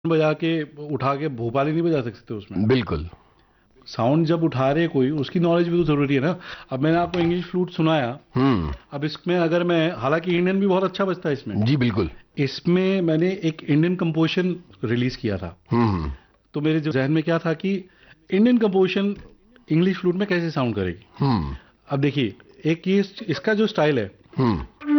बजा के उठा के भोपाली नहीं बजा सकते उसमें। बिल्कुल। साउंड जब उठा रहे कोई, उसकी नॉलेज भी तो जरूरी है ना। अब मैंने आपको इंग्लिश फ्लूट सुनाया, अब इसमें अगर मैं, हालांकि इंडियन भी बहुत अच्छा बजता है इसमें, जी बिल्कुल। इसमें मैंने एक इंडियन कंपोजिशन रिलीज किया था। तो मेरे जो जहन में क्या था कि इंडियन कंपोजिशन इंग्लिश फ्लूट में कैसे साउंड करेगी। अब देखिए, एक ये इसका जो स्टाइल है,